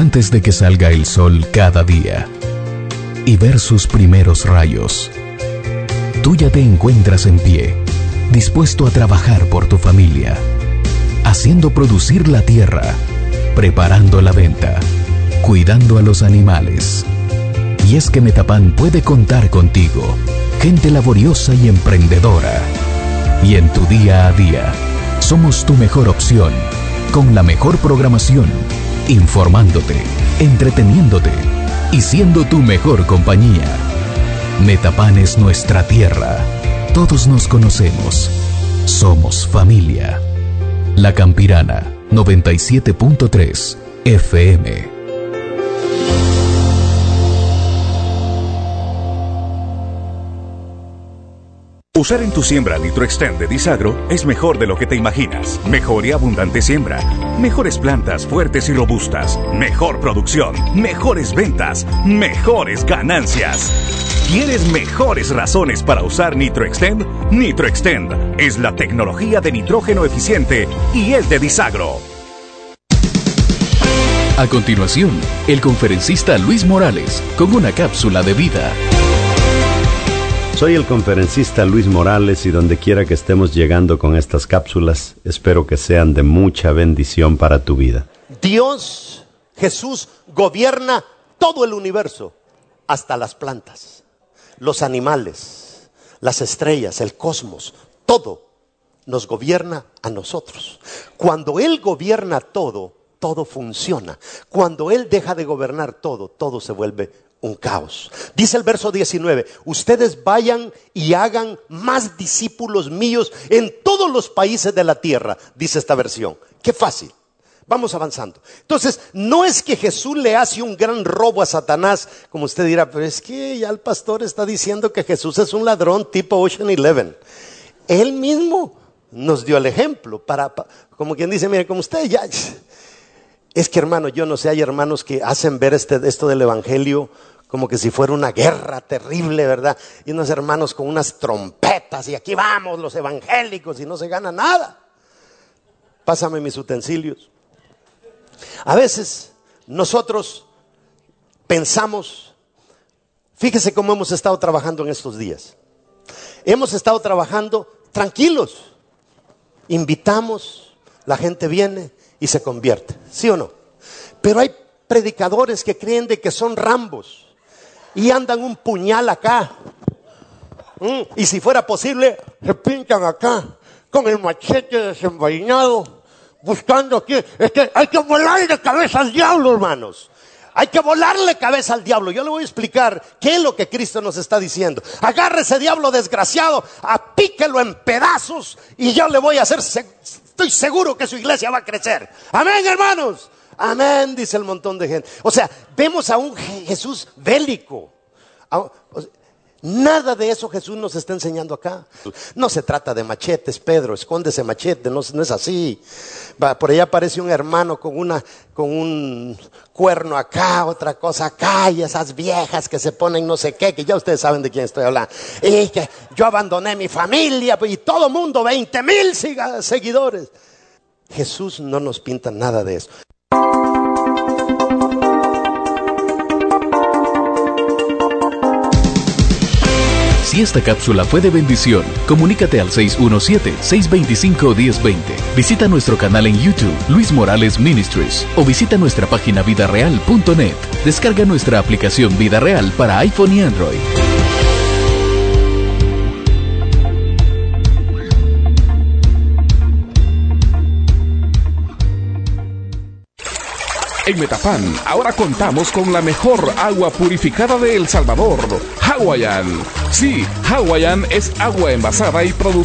antes de que salga el sol cada día y ver sus primeros rayos. Tú ya te encuentras en pie, dispuesto a trabajar por tu familia, haciendo producir la tierra, preparando la venta, cuidando a los animales. Y es que Metapan puede contar contigo, gente laboriosa y emprendedora. Y en tu día a día, somos tu mejor opción, con la mejor programación, informándote, entreteniéndote y siendo tu mejor compañía. Metapan es nuestra tierra. Todos nos conocemos. Somos familia. La Campirana, 97.3 FM. Usar en tu siembra NitroXtend de Disagro es mejor de lo que te imaginas. Mejor y abundante siembra, mejores plantas fuertes y robustas, mejor producción, mejores ventas, mejores ganancias. ¿Quieres mejores razones para usar NitroXtend? NitroXtend es la tecnología de nitrógeno eficiente y es de Disagro. A continuación, el conferencista Luis Morales con una cápsula de vida. Soy el conferencista Luis Morales y donde quiera que estemos llegando con estas cápsulas, espero que sean de mucha bendición para tu vida. Dios, Jesús, gobierna todo el universo, hasta las plantas, los animales, las estrellas, el cosmos, todo nos gobierna a nosotros. Cuando Él gobierna todo, todo funciona. Cuando Él deja de gobernar todo, todo se vuelve un caos. Dice el verso 19: ustedes vayan y hagan más discípulos míos en todos los países de la tierra, dice esta versión. Qué fácil. Vamos avanzando. Entonces, no es que Jesús le hace un gran robo a Satanás, como usted dirá, pero es que ya el pastor está diciendo que Jesús es un ladrón tipo Ocean Eleven. Él mismo nos dio el ejemplo como quien dice, mire, como usted ya... Es que, hermano, yo no sé, hay hermanos que hacen ver esto del evangelio como que si fuera una guerra terrible, ¿verdad? Y unos hermanos con unas trompetas y aquí vamos los evangélicos y no se gana nada. Pásame mis utensilios. A veces nosotros pensamos, fíjese cómo hemos estado trabajando en estos días. Hemos estado trabajando tranquilos. Invitamos, la gente viene y se convierte, ¿sí o no? Pero hay predicadores que creen de que son Rambos y andan un puñal acá, y si fuera posible se pinchan acá con el machete desenvainado, buscando aquí. Es que hay que volarle cabeza al diablo, hermanos. Hay que volarle cabeza al diablo. Yo le voy a explicar qué es lo que Cristo nos está diciendo. Agarre ese diablo desgraciado, apíquelo en pedazos y yo le voy a hacer... Estoy seguro que su iglesia va a crecer. Amén, hermanos. Amén, dice el montón de gente. O sea, vemos a un Jesús bélico. Nada de eso Jesús nos está enseñando acá. No se trata de machetes, Pedro, esconde ese machete, no es así. Por allá aparece un hermano con un cuerno acá, otra cosa acá, y esas viejas que se ponen no sé qué, que ya ustedes saben de quién estoy hablando. Y que yo abandoné mi familia y todo mundo, 20,000 seguidores. Jesús no nos pinta nada de eso. Si esta cápsula fue de bendición, comunícate al 617-625-1020. Visita nuestro canal en YouTube, Luis Morales Ministries, o visita nuestra página vidareal.net. Descarga nuestra aplicación Vida Real para iPhone y Android. En Metapan, ahora contamos con la mejor agua purificada de El Salvador, Hawaiian. Sí, Hawaiian es agua envasada y producida